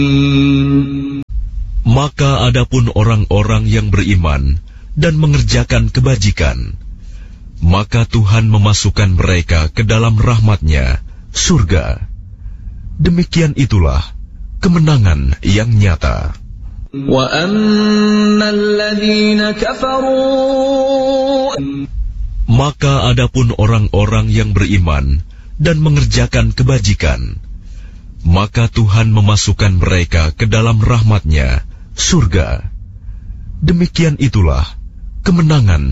Maka adapun orang-orang yang beriman dan mengerjakan kebajikan, maka Tuhan memasukkan mereka ke dalam rahmat-Nya, surga. Demikian itulah kemenangan yang nyata. Maka adapun orang-orang yang beriman dan mengerjakan kebajikan, maka Tuhan memasukkan mereka ke dalam rahmat-Nya, surga. Demikian itulah kemenangan